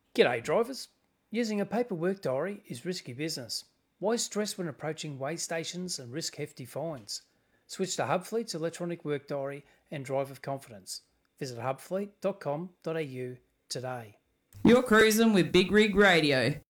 G'day drivers. Using a paper work diary is risky business. Why stress when approaching weigh stations and risk hefty fines? Switch to Hubfleet's electronic work diary and drive with confidence. Visit hubfleet.com.au today. You're cruising with Big Rig Radio.